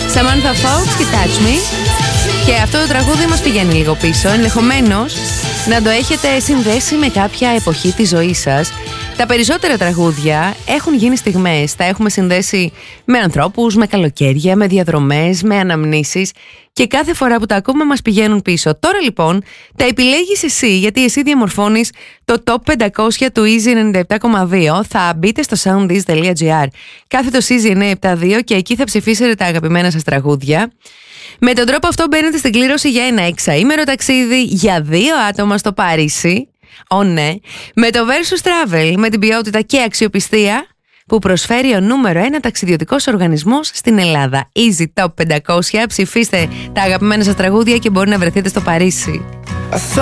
Samantha Fox και Touch Me. Και αυτό το τραγούδι μας πηγαίνει λίγο πίσω. Ενδεχομένως να το έχετε συνδέσει με κάποια εποχή της ζωής σας. Τα περισσότερα τραγούδια έχουν γίνει στιγμές. Τα έχουμε συνδέσει με ανθρώπους, με καλοκαίρια, με διαδρομές, με αναμνήσεις. Και κάθε φορά που τα ακούμε μας πηγαίνουν πίσω. Τώρα λοιπόν τα επιλέγεις εσύ, γιατί εσύ διαμορφώνεις το Top 500 του Easy 97,2. Θα μπείτε στο soundis.gr κάθετο Easy 972 και εκεί θα ψηφίσετε τα αγαπημένα σας τραγούδια. Με τον τρόπο αυτό μπαίνετε στην κλήρωση για ένα εξαήμερο ταξίδι για 2 άτομα στο Παρίσι. Ναι, με το Versus Travel, με την ποιότητα και αξιοπιστία που προσφέρει ο νούμερο 1 ταξιδιωτικός οργανισμός στην Ελλάδα. Easy Top 500, ψηφίστε τα αγαπημένα σας τραγούδια και μπορεί να βρεθείτε στο Παρίσι.